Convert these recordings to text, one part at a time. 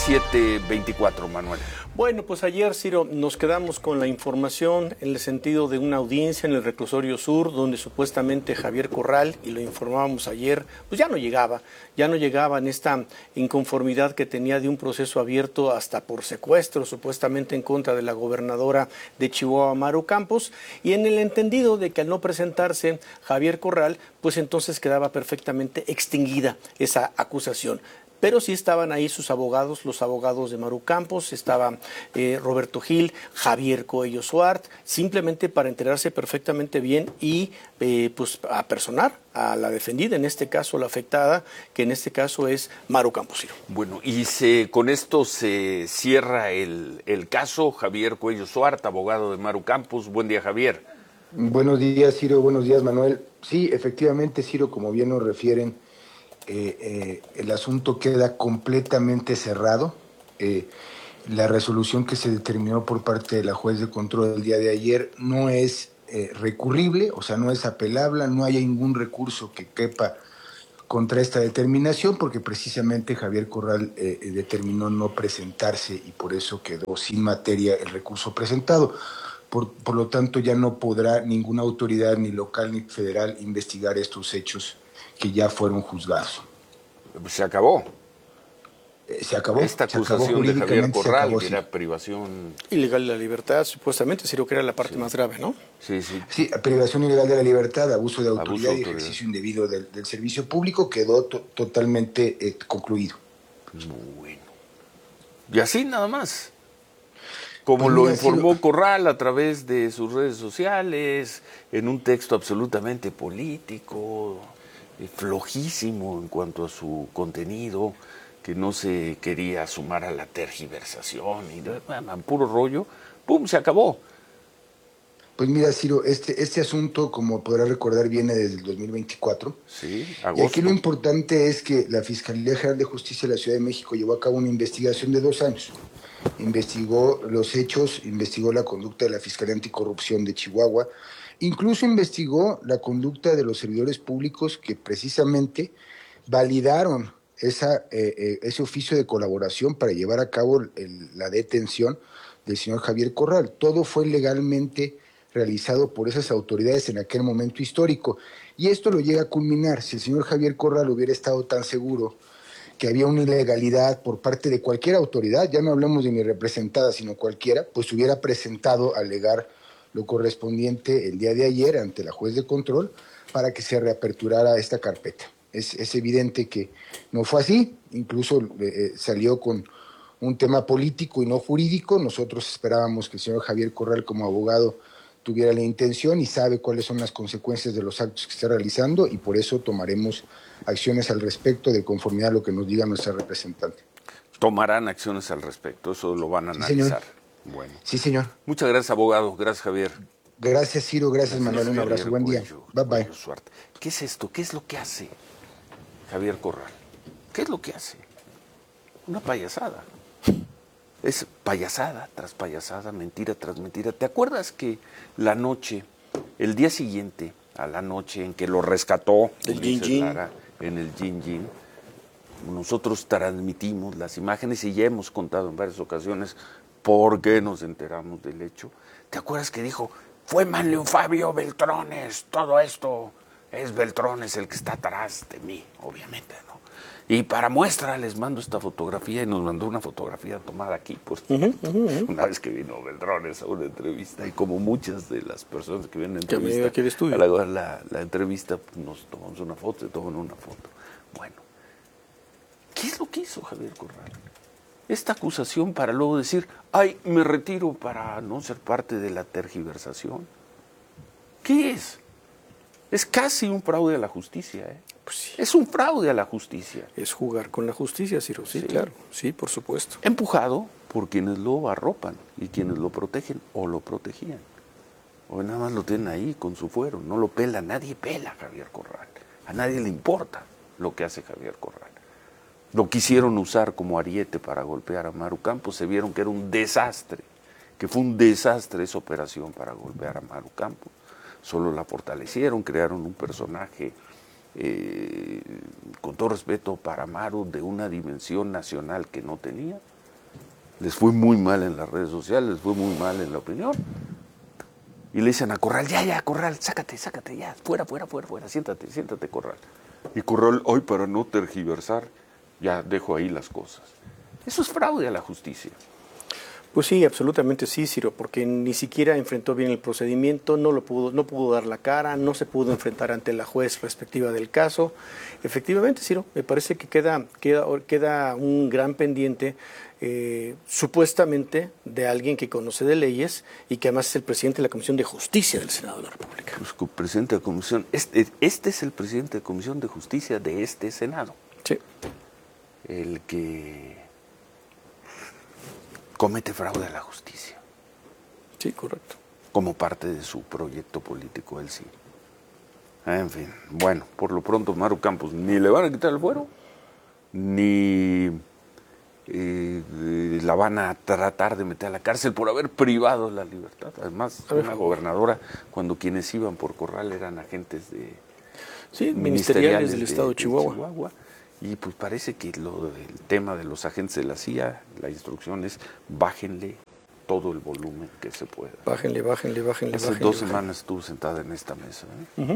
7:24, Manuel. Bueno, pues ayer, Ciro, nos quedamos con la información en el sentido de una audiencia en el Reclusorio Sur, donde supuestamente Javier Corral, y lo informábamos ayer, pues ya no llegaba en esta inconformidad que tenía de un proceso abierto hasta por secuestro, supuestamente en contra de la gobernadora de Chihuahua, Maru Campos, y en el entendido de que al no presentarse Javier Corral, pues entonces quedaba perfectamente extinguida esa acusación. Pero sí estaban ahí sus abogados, los abogados de Maru Campos, estaba Roberto Gil, Javier Coello Suart, simplemente para enterarse perfectamente bien y pues a personar a la defendida, en este caso la afectada, que en este caso es Maru Campos, Ciro. Bueno, y con esto se cierra el caso. Javier Coello Suart, abogado de Maru Campos. Buen día, Javier. Buenos días, Ciro. Buenos días, Manuel. Sí, efectivamente, Ciro, como bien nos refieren, el asunto queda completamente cerrado. La resolución que se determinó por parte de la juez de control el día de ayer no es recurrible, o sea, no es apelable, no hay ningún recurso que quepa contra esta determinación, porque precisamente Javier Corral determinó no presentarse y por eso quedó sin materia el recurso presentado. Por lo tanto, ya no podrá ninguna autoridad, ni local ni federal, investigar estos hechos que ya fueron juzgados. Se acabó. Se acabó. Esta acusación de Javier Corral, que era privación ilegal de la libertad, supuestamente, Ciro, que era la parte más grave, ¿no? Sí. Sí, privación ilegal de la libertad, abuso de autoridad y ejercicio indebido del servicio público quedó totalmente concluido. Muy bueno. Y así nada más. Como pues lo informó Corral a través de sus redes sociales, en un texto absolutamente político, flojísimo en cuanto a su contenido, que no se quería sumar a la tergiversación y puro rollo, ¡pum!, se acabó. Pues mira, Ciro, este asunto, como podrás recordar, viene desde el 2024. Sí, agosto. Y aquí lo importante es que la Fiscalía General de Justicia de la Ciudad de México llevó a cabo una investigación de 2 años. Investigó los hechos, investigó la conducta de la Fiscalía Anticorrupción de Chihuahua, incluso investigó la conducta de los servidores públicos que precisamente validaron ese oficio de colaboración para llevar a cabo la detención del señor Javier Corral. Todo fue legalmente realizado por esas autoridades en aquel momento histórico. Y esto lo llega a culminar. Si el señor Javier Corral hubiera estado tan seguro que había una ilegalidad por parte de cualquier autoridad, ya no hablamos de mi representada, sino cualquiera, pues hubiera presentado a alegar lo correspondiente el día de ayer ante la juez de control para que se reaperturara esta carpeta. Es evidente que no fue así, incluso salió con un tema político y no jurídico. Nosotros esperábamos que el señor Javier Corral, como abogado, tuviera la intención y sabe cuáles son las consecuencias de los actos que está realizando, y por eso tomaremos acciones al respecto de conformidad a lo que nos diga nuestra representante. Tomarán acciones al respecto, eso lo van a analizar. Señor. Bueno. Sí, señor. Muchas gracias, abogado. Gracias, Javier. Gracias, Ciro. Gracias, Manuel. Un abrazo. Buen día. Bye, bye. ¿Qué es esto? ¿Qué es lo que hace Javier Corral? ¿Qué es lo que hace? Una payasada. Es payasada tras payasada, mentira tras mentira. ¿Te acuerdas que la noche, el día siguiente a la noche en que lo rescató el Gin en el Gin, nosotros transmitimos las imágenes y ya hemos contado en varias ocasiones por qué nos enteramos del hecho? ¿Te acuerdas que dijo, fue Manlio Fabio Beltrones, todo esto es Beltrones el que está atrás de mí, obviamente, ¿no? Y para muestra les mando esta fotografía, y nos mandó una fotografía tomada aquí, pues, una vez que vino Beltrones a una entrevista, y como muchas de las personas que vienen a la entrevista, pues, nos tomamos una foto, se toman una foto. Bueno, ¿qué es lo que hizo Javier Corral? Esta acusación para luego decir, ay, me retiro para no ser parte de la tergiversación. ¿Qué es? Es casi un fraude a la justicia, ¿eh? Pues sí. Es un fraude a la justicia. Es jugar con la justicia, Ciro, sí, claro, sí, por supuesto. Empujado por quienes lo arropan y quienes lo protegen o lo protegían. O nada más lo tienen ahí con su fuero, no lo pela, nadie pela a Javier Corral. A nadie le importa lo que hace Javier Corral. Lo quisieron usar como ariete para golpear a Maru Campos, se vieron que era un desastre, que fue un desastre esa operación para golpear a Maru Campos. Solo la fortalecieron, crearon un personaje, con todo respeto para Maru, de una dimensión nacional que no tenía, Les fue muy mal en las redes sociales, les fue muy mal en la opinión. Y le dicen a Corral, ya, Corral, sácate, ya, fuera, siéntate, Corral. Y Corral, hoy para no tergiversar, ya dejo ahí las cosas. Eso es fraude a la justicia. Pues sí, absolutamente sí, Ciro, porque ni siquiera enfrentó bien el procedimiento, no pudo dar la cara, no se pudo enfrentar ante la juez respectiva del caso. Efectivamente, Ciro, me parece que queda un gran pendiente, supuestamente, de alguien que conoce de leyes y que además es el presidente de la Comisión de Justicia del Senado de la República. Pues, presidente de la Comisión, este es el presidente de la Comisión de Justicia de este Senado. Sí. El que comete fraude a la justicia. Sí, correcto. Como parte de su proyecto político, él sí. En fin, bueno, por lo pronto Maru Campos ni le van a quitar el fuero, ni la van a tratar de meter a la cárcel por haber privado la libertad. Además, una gobernadora, cuando quienes iban por Corral eran agentes de ministeriales del estado de Chihuahua. Y pues parece que el tema de los agentes de la CIA, la instrucción es bájenle todo el volumen que se pueda. Bájenle. Hace 2 semanas estuve sentada en esta mesa,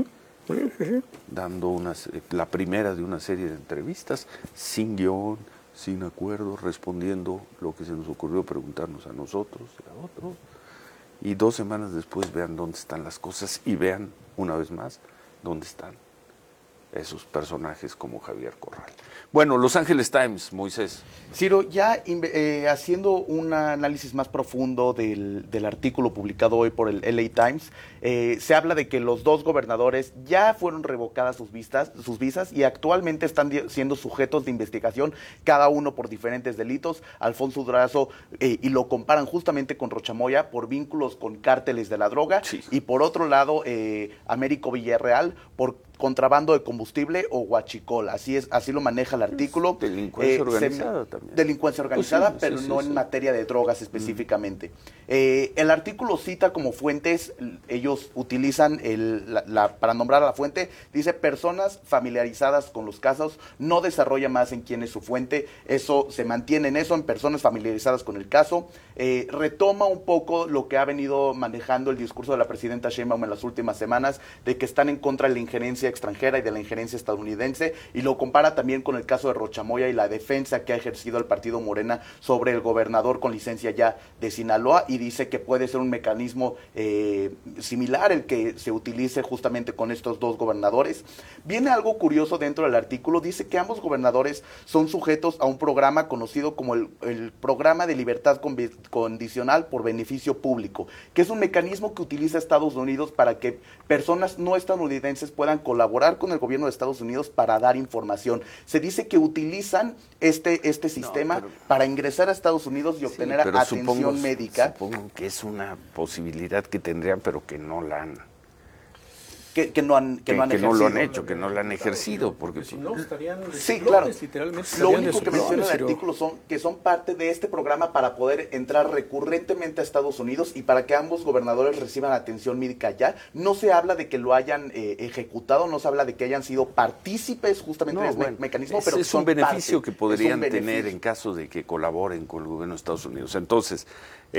Sí. dando la primera de una serie de entrevistas, sin guión, sin acuerdo, respondiendo lo que se nos ocurrió preguntarnos a nosotros y a otros. Y 2 semanas después vean dónde están las cosas y vean una vez más dónde están esos personajes como Javier Corral. Bueno, Los Angeles Times, Moisés. Ciro, ya haciendo un análisis más profundo del artículo publicado hoy por el LA Times, se habla de que los 2 gobernadores ya fueron revocadas sus visas y actualmente están siendo sujetos de investigación, cada uno por diferentes delitos. Alfonso Durazo, y lo comparan justamente con Rocha Moya por vínculos con cárteles de la droga, sí. Y por otro lado, Américo Villarreal por contrabando de combustible o huachicol, así lo maneja el artículo. Delincuencia organizada también. Delincuencia organizada, Pues sí, pero sí, no sí. en materia de drogas específicamente. El artículo cita como fuentes, ellos utilizan para nombrar a la fuente, dice personas familiarizadas con los casos, no desarrolla más en quién es su fuente, eso se mantiene en personas familiarizadas con el caso. Retoma un poco lo que ha venido manejando el discurso de la presidenta Sheinbaum en las últimas semanas, de que están en contra de la injerencia extranjera y de la injerencia estadounidense, y lo compara también con el caso de Rocha Moya y la defensa que ha ejercido el partido Morena sobre el gobernador con licencia ya de Sinaloa, y dice que puede ser un mecanismo similar el que se utilice justamente con estos 2 gobernadores. Viene algo curioso dentro del artículo, dice que ambos gobernadores son sujetos a un programa conocido como el Programa de Libertad Condicional por Beneficio Público, que es un mecanismo que utiliza Estados Unidos para que personas no estadounidenses puedan colaborar con el gobierno de Estados Unidos para dar información. Se dice que utilizan este sistema para ingresar a Estados Unidos y obtener atención médica. Supongo que es una posibilidad que tendrían, pero que no la han... Que no lo han hecho, que no lo han ejercido. Porque si no, estarían sí, claro. Literalmente. Lo único que menciona el artículo son parte de este programa para poder entrar recurrentemente a Estados Unidos y para que ambos gobernadores reciban atención médica allá. No se habla de que lo hayan ejecutado, no se habla de que hayan sido partícipes justamente de ese mecanismo, pero es un beneficio que podrían tener en caso de que colaboren con el gobierno de Estados Unidos. Entonces,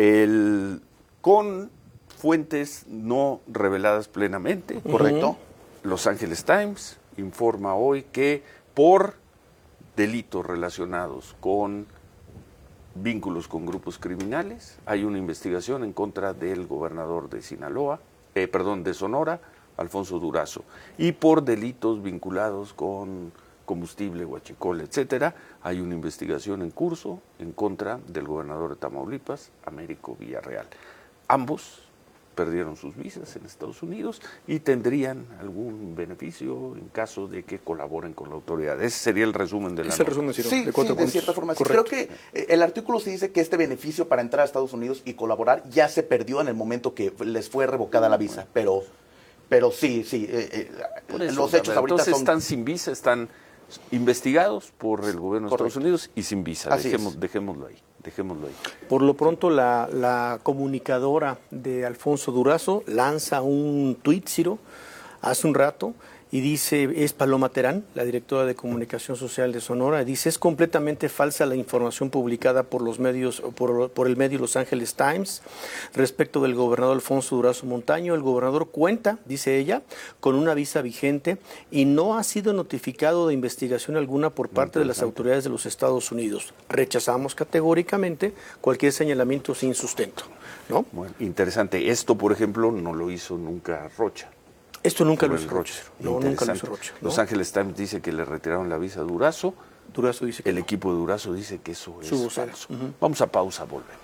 con fuentes no reveladas plenamente. Correcto. Los Angeles Times informa hoy que por delitos relacionados con vínculos con grupos criminales hay una investigación en contra del gobernador de de Sonora, Alfonso Durazo, y por delitos vinculados con combustible, huachicol, etcétera, hay una investigación en curso en contra del gobernador de Tamaulipas, Américo Villarreal. Ambos perdieron sus visas en Estados Unidos y tendrían algún beneficio en caso de que colaboren con la autoridad. Ese sería el resumen de la nota. Sí, de cierta forma. Sí. Creo que el artículo sí dice que este beneficio para entrar a Estados Unidos y colaborar ya se perdió en el momento que les fue revocada la visa, pero sí, los hechos ahorita están sin visa, están investigados por el gobierno de Estados Unidos y sin visa. Dejémoslo ahí. Por lo pronto, la comunicadora de Alfonso Durazo lanza un tuit, Ciro, hace un rato, y dice, es Paloma Terán, la directora de Comunicación Social de Sonora, dice, es completamente falsa la información publicada por los medios, por el medio Los Angeles Times respecto del gobernador Alfonso Durazo Montaño. El gobernador cuenta, dice ella, con una visa vigente y no ha sido notificado de investigación alguna por parte de las autoridades de los Estados Unidos. Rechazamos categóricamente cualquier señalamiento sin sustento, ¿no? Bueno, interesante. Esto, por ejemplo, no lo hizo nunca Rocha. Esto nunca lo hizo Rocha. No, nunca lo hizo Rocha, ¿no? Los Angeles Times dice que le retiraron la visa a Durazo. Durazo dice que el equipo de Durazo dice que eso es falso. Uh-huh. Vamos a pausa, volvemos.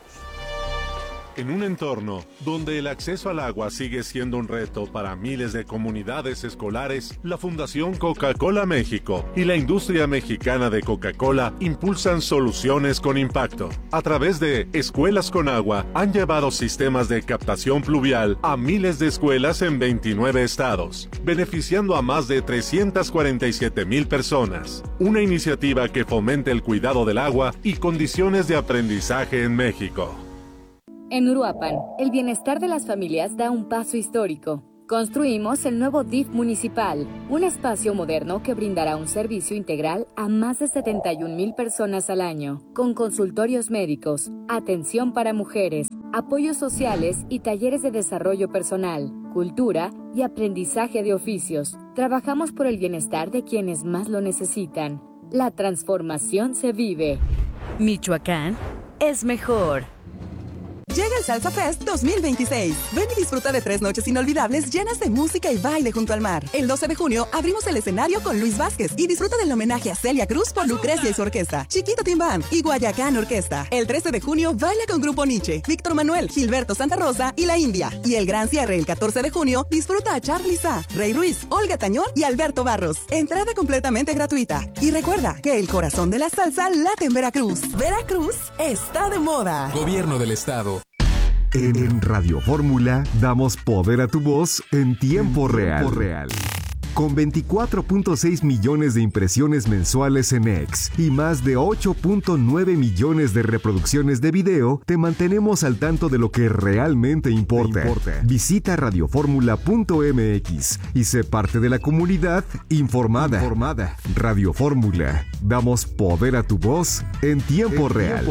En un entorno donde el acceso al agua sigue siendo un reto para miles de comunidades escolares, la Fundación Coca-Cola México y la industria mexicana de Coca-Cola impulsan soluciones con impacto. A través de Escuelas con Agua, han llevado sistemas de captación pluvial a miles de escuelas en 29 estados, beneficiando a más de 347,000 personas. Una iniciativa que fomenta el cuidado del agua y condiciones de aprendizaje en México. En Uruapan, el bienestar de las familias da un paso histórico. Construimos el nuevo DIF municipal, un espacio moderno que brindará un servicio integral a más de 71,000 personas al año, con consultorios médicos, atención para mujeres, apoyos sociales y talleres de desarrollo personal, cultura y aprendizaje de oficios. Trabajamos por el bienestar de quienes más lo necesitan. La transformación se vive. Michoacán es mejor. Llega el Salsa Fest 2026. Ven y disfruta de 3 noches inolvidables llenas de música y baile junto al mar. El 12 de junio abrimos el escenario con Luis Vázquez y disfruta del homenaje a Celia Cruz por Lucrecia y su orquesta, Chiquito Timbán y Guayacán Orquesta. El 13 de junio baila con Grupo Nietzsche, Víctor Manuel, Gilberto Santa Rosa y La India. Y el gran cierre el 14 de junio disfruta a Charly Sa, Rey Ruiz, Olga Tañón y Alberto Barros. Entrada completamente gratuita. Y recuerda que el corazón de la salsa late en Veracruz. Veracruz está de moda. Gobierno del Estado. En Radio Fórmula damos poder a tu voz en tiempo real. Con 24.6 millones de impresiones mensuales en X y más de 8.9 millones de reproducciones de video, te mantenemos al tanto de lo que realmente importa. Visita radioformula.mx y sé parte de la comunidad informada. Radio Fórmula, damos poder a tu voz en tiempo real.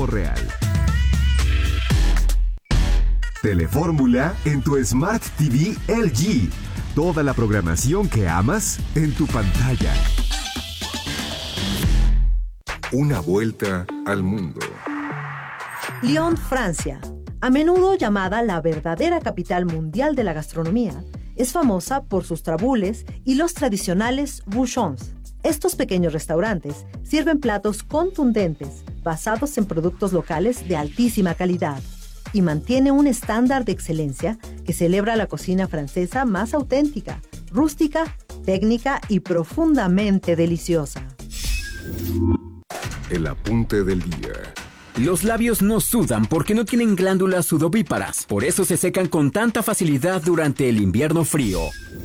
Telefórmula en tu Smart TV LG. Toda la programación que amas en tu pantalla. Una vuelta al mundo. Lyon, Francia. A menudo llamada la verdadera capital mundial de la gastronomía, es famosa por sus trabules y los tradicionales bouchons. Estos pequeños restaurantes sirven platos contundentes, basados en productos locales de altísima calidad, y mantiene un estándar de excelencia que celebra la cocina francesa más auténtica, rústica, técnica y profundamente deliciosa. El apunte del día. Los labios no sudan porque no tienen glándulas sudovíparas, por eso se secan con tanta facilidad durante el invierno frío.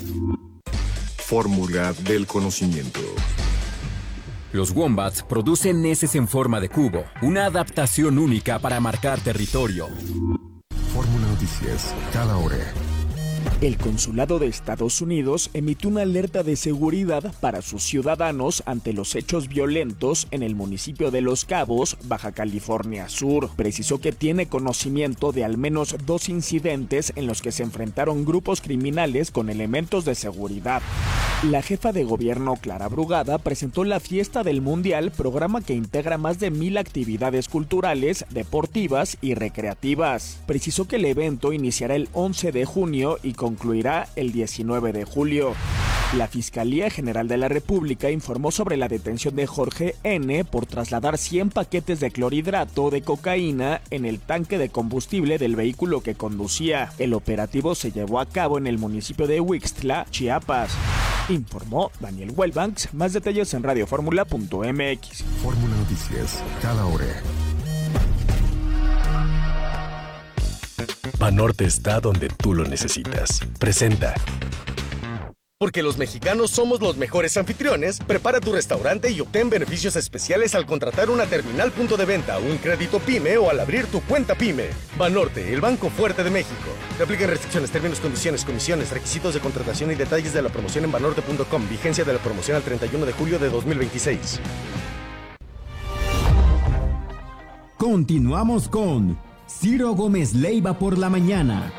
Fórmula del conocimiento. Los wombats producen heces en forma de cubo, una adaptación única para marcar territorio. Fórmula Noticias, cada hora. El Consulado de Estados Unidos emitió una alerta de seguridad para sus ciudadanos ante los hechos violentos en el municipio de Los Cabos, Baja California Sur. Precisó que tiene conocimiento de al menos 2 incidentes en los que se enfrentaron grupos criminales con elementos de seguridad. La jefa de gobierno, Clara Brugada, presentó la Fiesta del Mundial, programa que integra más de 1,000 actividades culturales, deportivas y recreativas. Precisó que el evento iniciará el 11 de junio y concluirá el 19 de julio. La Fiscalía General de la República informó sobre la detención de Jorge N. por trasladar 100 paquetes de clorhidrato de cocaína en el tanque de combustible del vehículo que conducía. El operativo se llevó a cabo en el municipio de Huixtla, Chiapas. Informó Daniel Wellbanks. Más detalles en radioformula.mx. Fórmula Noticias, cada hora. Banorte está donde tú lo necesitas. Presenta. Porque los mexicanos somos los mejores anfitriones, prepara tu restaurante y obtén beneficios especiales al contratar una terminal punto de venta, un crédito PYME o al abrir tu cuenta PYME. Banorte, el banco fuerte de México. Te aplican restricciones, términos, condiciones, comisiones, requisitos de contratación y detalles de la promoción en banorte.com. Vigencia de la promoción al 31 de julio de 2026. Continuamos con Ciro Gómez Leiva por la mañana.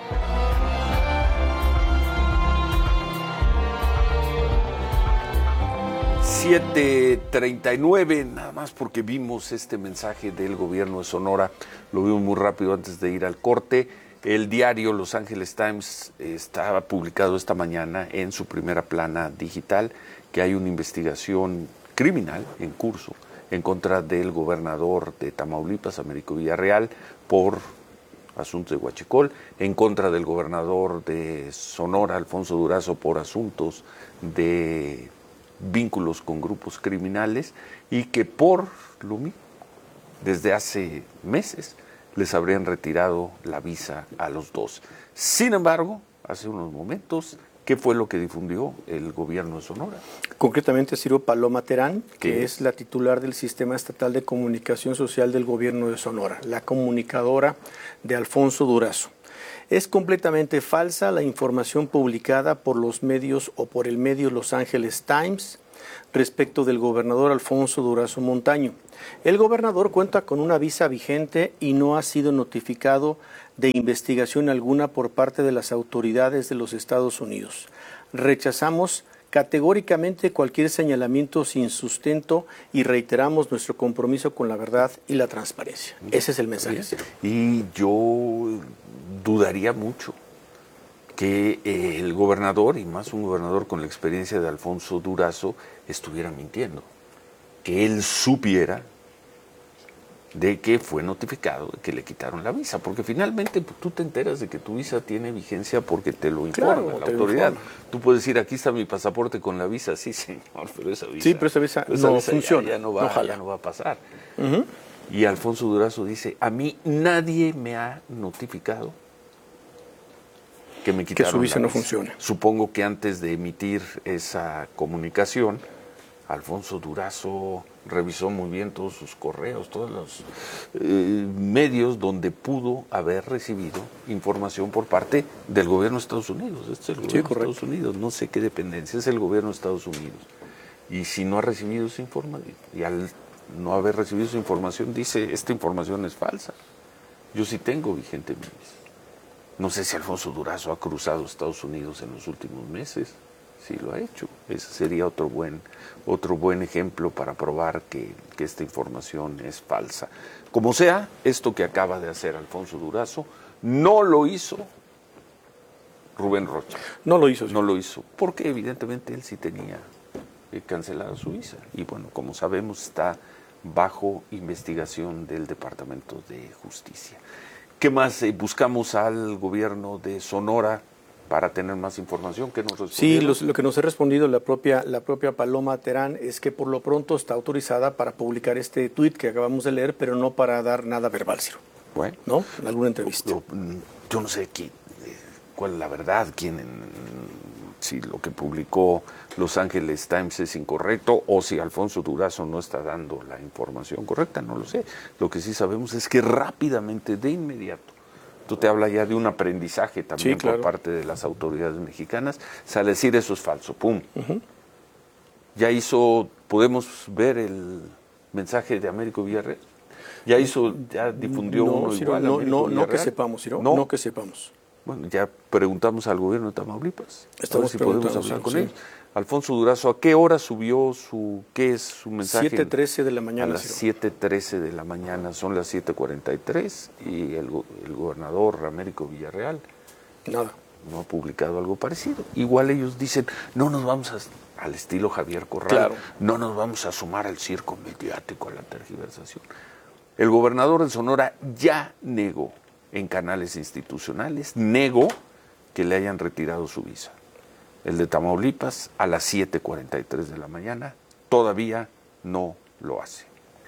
7:39, nada más porque vimos este mensaje del gobierno de Sonora, lo vimos muy rápido antes de ir al corte. El diario Los Angeles Times estaba publicado esta mañana en su primera plana digital que hay una investigación criminal en curso en contra del gobernador de Tamaulipas, Américo Villarreal, por asuntos de huachicol, en contra del gobernador de Sonora, Alfonso Durazo, por asuntos de vínculos con grupos criminales, y que por lo mismo, desde hace meses, les habrían retirado la visa a los dos. Sin embargo, hace unos momentos, ¿qué fue lo que difundió el gobierno de Sonora? Concretamente, Ciro, Paloma Terán, que es la titular del Sistema Estatal de Comunicación Social del gobierno de Sonora, la comunicadora de Alfonso Durazo. Es completamente falsa la información publicada por los medios o por el medio Los Angeles Times respecto del gobernador Alfonso Durazo Montaño. El gobernador cuenta con una visa vigente y no ha sido notificado de investigación alguna por parte de las autoridades de los Estados Unidos. Rechazamos categóricamente cualquier señalamiento sin sustento y reiteramos nuestro compromiso con la verdad y la transparencia. Ese es el mensaje. Y yo dudaría mucho que el gobernador, y más un gobernador con la experiencia de Alfonso Durazo, estuviera mintiendo. Que él supiera de que fue notificado, de que le quitaron la visa, porque finalmente pues, tú te enteras de que tu visa tiene vigencia porque te lo informa la autoridad. Tú puedes decir, aquí está mi pasaporte con la visa, sí señor, pero esa visa, no funciona, ya no va a pasar. Y Alfonso Durazo dice, a mí nadie me ha notificado que me quitaron que su visa la no funciona. Supongo que antes de emitir esa comunicación, Alfonso Durazo revisó muy bien todos sus correos, todos los medios donde pudo haber recibido información por parte del gobierno de Estados Unidos. Este es el gobierno de Estados Unidos, no sé qué dependencia, es el gobierno de Estados Unidos. Y si no ha recibido esa información, y al no haber recibido esa información, dice, esta información es falsa. Yo sí tengo vigente mi visa. No sé si Alfonso Durazo ha cruzado Estados Unidos en los últimos meses. Sí lo ha hecho. Ese sería otro buen ejemplo para probar que esta información es falsa. Como sea, esto que acaba de hacer Alfonso Durazo no lo hizo Rubén Rocha. No lo hizo. Sí. No lo hizo, porque evidentemente él sí tenía cancelada su visa. Y bueno, como sabemos, está bajo investigación del Departamento de Justicia. ¿Qué más? Buscamos al gobierno de Sonora para tener más información. ¿Qué nos respondieron? Sí, lo que nos ha respondido la propia Paloma Terán es que por lo pronto está autorizada para publicar este tuit que acabamos de leer, pero no para dar nada verbal, Ciro. Bueno. ¿No? En alguna entrevista. Yo no sé cuál es la verdad, si lo que publicó Los Angeles Times es incorrecto o si Alfonso Durazo no está dando la información correcta, no lo sé. Lo que sí sabemos es que rápidamente, de inmediato, esto te habla ya de un aprendizaje también por parte de las autoridades mexicanas, sale a decir eso es falso, ¡pum! Ya podemos ver el mensaje de Américo Villarreal, ya difundió uno igual. No que sepamos, Ciro, no que sepamos. Bueno, ya preguntamos al gobierno de Tamaulipas, a ver si podemos hablar con ellos. Alfonso Durazo, ¿a qué hora subió qué es su mensaje? 7:13 de la mañana. A las 7:13 de la mañana, son las 7:43, y el gobernador Américo Villarreal nada, no ha publicado algo parecido. Igual ellos dicen, no nos vamos al estilo Javier Corral, no nos vamos a sumar al circo mediático, a la tergiversación. El gobernador de Sonora ya negó en canales institucionales, negó que le hayan retirado su visa. El de Tamaulipas, a las 7:43 de la mañana, todavía no lo hace.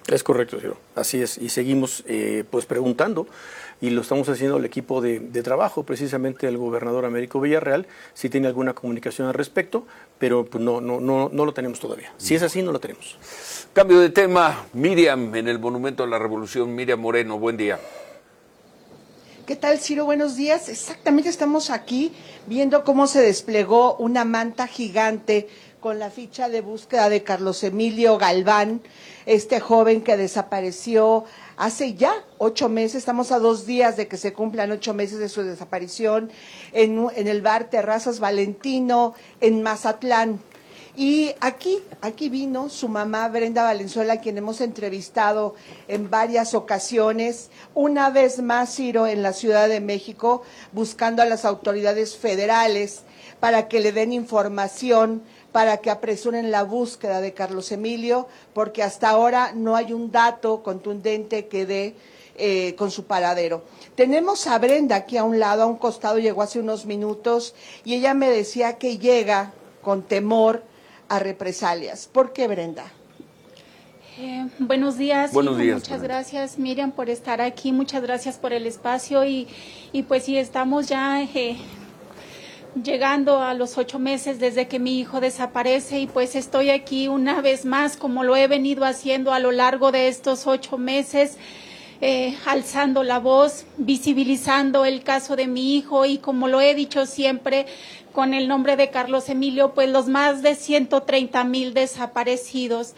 Es correcto, Ciro. Así es. Y seguimos pues preguntando, y lo estamos haciendo al equipo de trabajo, precisamente el gobernador Américo Villarreal, si tiene alguna comunicación al respecto, pero pues no lo tenemos todavía. Si es así, no lo tenemos. Cambio de tema, Miriam, en el Monumento a la Revolución. Miriam Moreno, buen día. ¿Qué tal, Ciro? Buenos días. Exactamente, estamos aquí viendo cómo se desplegó una manta gigante con la ficha de búsqueda de Carlos Emilio Galván, este joven que desapareció hace ya 8 meses. Estamos a 2 días de que se cumplan 8 meses de su desaparición en el bar Terrazas Valentino, en Mazatlán. Y aquí vino su mamá, Brenda Valenzuela, a quien hemos entrevistado en varias ocasiones, una vez más, Ciro, en la Ciudad de México, buscando a las autoridades federales para que le den información, para que apresuren la búsqueda de Carlos Emilio, porque hasta ahora no hay un dato contundente que dé con su paradero. Tenemos a Brenda aquí a un lado, a un costado, llegó hace unos minutos, y ella me decía que llega con temor a represalias. ¿Por qué, Brenda? Buenos días. Buenos días, muchas Brenda. Gracias, Miriam, por estar aquí. Muchas gracias por el espacio y pues sí, estamos ya llegando a los 8 meses desde que mi hijo desaparece y pues estoy aquí una vez más, como lo he venido haciendo a lo largo de estos 8 meses, alzando la voz, visibilizando el caso de mi hijo y como lo he dicho siempre, con el nombre de Carlos Emilio, pues los más de 130,000 desaparecidos.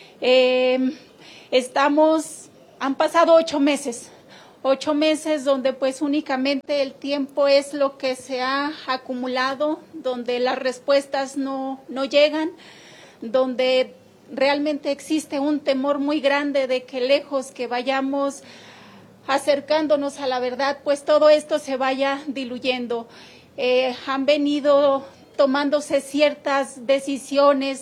Han pasado 8 meses. 8 meses donde pues únicamente el tiempo es lo que se ha acumulado, donde las respuestas no llegan, donde realmente existe un temor muy grande de que lejos que vayamos acercándonos a la verdad, pues todo esto se vaya diluyendo. Han venido tomándose ciertas decisiones.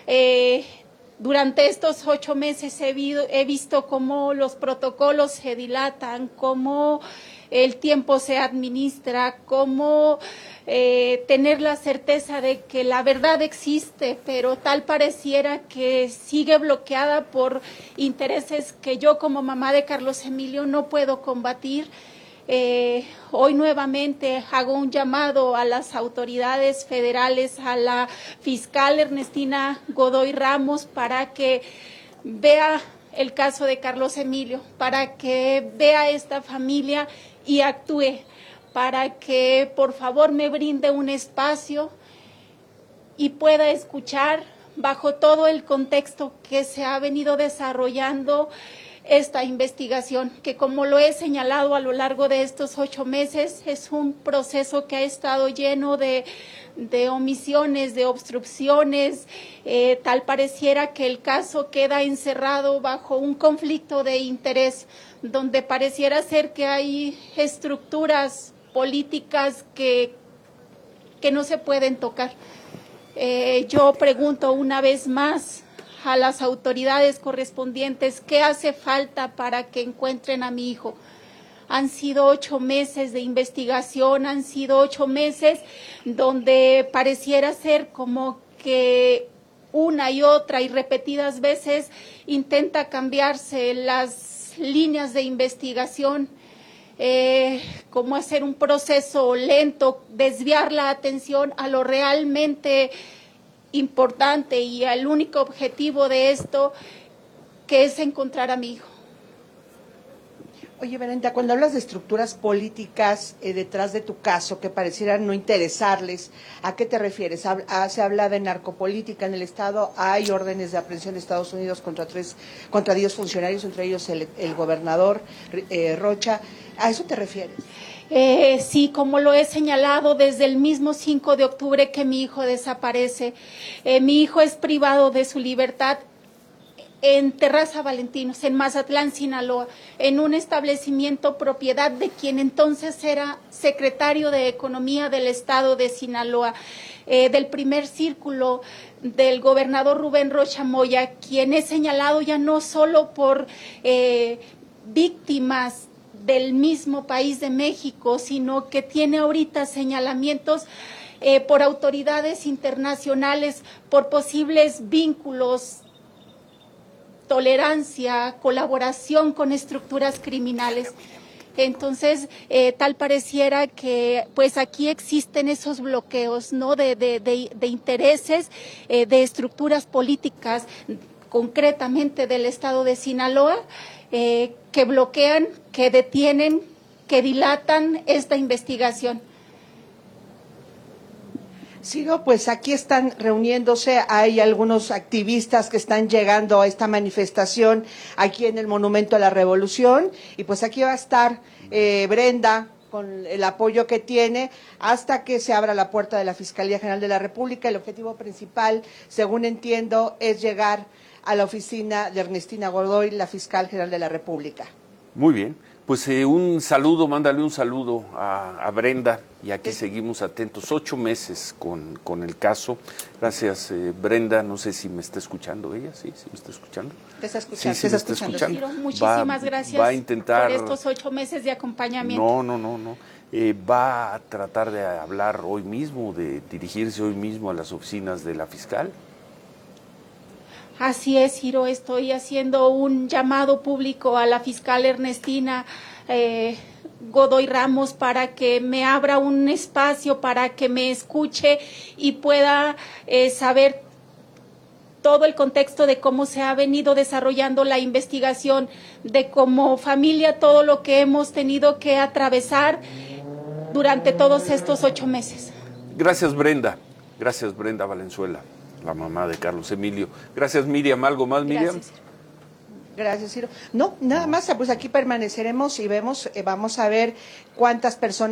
Durante estos 8 meses he visto cómo los protocolos se dilatan, cómo el tiempo se administra, cómo tener la certeza de que la verdad existe, pero tal pareciera que sigue bloqueada por intereses que yo como mamá de Carlos Emilio no puedo combatir. Hoy nuevamente hago un llamado a las autoridades federales, a la fiscal Ernestina Godoy Ramos, para que vea el caso de Carlos Emilio, para que vea esta familia y actúe, para que por favor me brinde un espacio y pueda escuchar bajo todo el contexto que se ha venido desarrollando esta investigación, que como lo he señalado a lo largo de estos 8 meses, es un proceso que ha estado lleno de omisiones, de obstrucciones, tal pareciera que el caso queda encerrado bajo un conflicto de interés, donde pareciera ser que hay estructuras políticas que no se pueden tocar. Yo pregunto una vez más a las autoridades correspondientes qué hace falta para que encuentren a mi hijo. Han sido 8 meses de investigación, han sido 8 meses donde pareciera ser como que una y otra y repetidas veces intenta cambiarse las líneas de investigación, como hacer un proceso lento, desviar la atención a lo realmente importante y al único objetivo de esto, que es encontrar a mi hijo. Oye, Brenda, cuando hablas de estructuras políticas detrás de tu caso que parecieran no interesarles, ¿a qué te refieres? Se habla de narcopolítica en el Estado, hay órdenes de aprehensión de Estados Unidos contra 10 funcionarios, entre ellos el gobernador Rocha. ¿A eso te refieres? Sí, como lo he señalado desde el mismo 5 de octubre que mi hijo desaparece. Mi hijo es privado de su libertad en Terraza Valentinos, en Mazatlán, Sinaloa, en un establecimiento propiedad de quien entonces era secretario de Economía del Estado de Sinaloa, del primer círculo del gobernador Rubén Rocha Moya, quien es señalado ya no solo por víctimas del mismo país de México, sino que tiene ahorita señalamientos por autoridades internacionales, por posibles vínculos tolerancia, colaboración con estructuras criminales. Entonces, tal pareciera que pues aquí existen esos bloqueos, ¿no? de intereses, de estructuras políticas, concretamente del estado de Sinaloa, que bloquean, que detienen, que dilatan esta investigación. Ciro, pues aquí están reuniéndose, hay algunos activistas que están llegando a esta manifestación aquí en el Monumento a la Revolución, y pues aquí va a estar Brenda con el apoyo que tiene hasta que se abra la puerta de la Fiscalía General de la República. El objetivo principal, según entiendo, es llegar a la oficina de Ernestina Godoy, la Fiscal General de la República. Muy bien, pues un saludo, mándale un saludo a Brenda, y aquí seguimos atentos. 8 meses con el caso. Gracias, Brenda, no sé si me está escuchando ella, sí me está escuchando. Te está escuchando, sí, te está escuchando. Muchísimas gracias va a intentar, por estos 8 meses de acompañamiento. No. Va a tratar de hablar hoy mismo, de dirigirse hoy mismo a las oficinas de la fiscal. Así es, Ciro, estoy haciendo un llamado público a la fiscal Ernestina Godoy Ramos para que me abra un espacio, para que me escuche y pueda saber todo el contexto de cómo se ha venido desarrollando la investigación, de como familia todo lo que hemos tenido que atravesar durante todos estos 8 meses. Gracias, Brenda. Gracias, Brenda Valenzuela, la mamá de Carlos Emilio. Gracias, Miriam. ¿Algo más, Miriam? Gracias, Ciro. No, nada más, pues aquí permaneceremos y vamos a ver cuántas personas